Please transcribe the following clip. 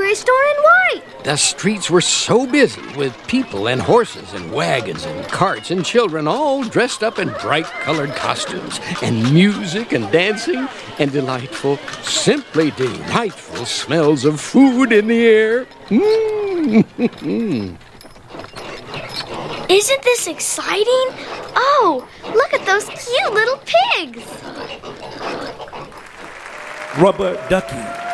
dressed all in white. The streets were so busy with people and horses and wagons and carts and children all dressed up in bright-colored costumes and music and dancing and delightful, simply delightful smells of food in the air. Isn't this exciting? Oh, look at those cute little pigs. Rubber Ducky.